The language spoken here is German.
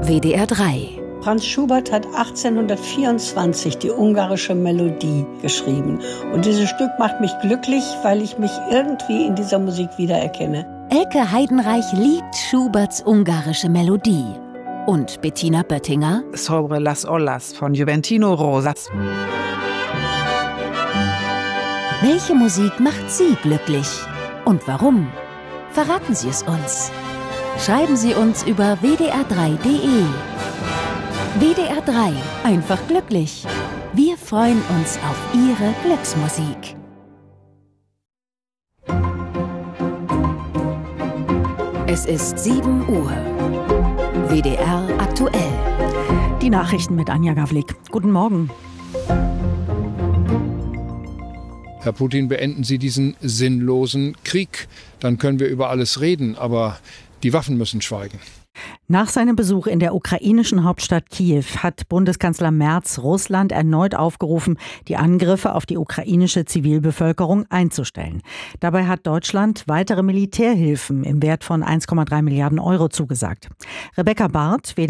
WDR 3. Franz Schubert hat 1824 die ungarische Melodie geschrieben. Und dieses Stück macht mich glücklich, weil ich mich irgendwie in dieser Musik wiedererkenne. Elke Heidenreich liebt Schuberts ungarische Melodie. Und Bettina Böttinger? Sobre las olas von Juventino Rosas. Welche Musik macht Sie glücklich? Und warum? Verraten Sie es uns. Schreiben Sie uns über wdr3.de. WDR 3, einfach glücklich. Wir freuen uns auf Ihre Glücksmusik. Es ist 7 Uhr. WDR aktuell. Die Nachrichten mit Anja Gawlik. Guten Morgen. Herr Putin, beenden Sie diesen sinnlosen Krieg. Dann können wir über alles reden, aber die Waffen müssen schweigen. Nach seinem Besuch in der ukrainischen Hauptstadt Kiew hat Bundeskanzler Merz Russland erneut aufgerufen, die Angriffe auf die ukrainische Zivilbevölkerung einzustellen. Dabei hat Deutschland weitere Militärhilfen im Wert von 1,3 Milliarden Euro zugesagt. Rebecca Barth,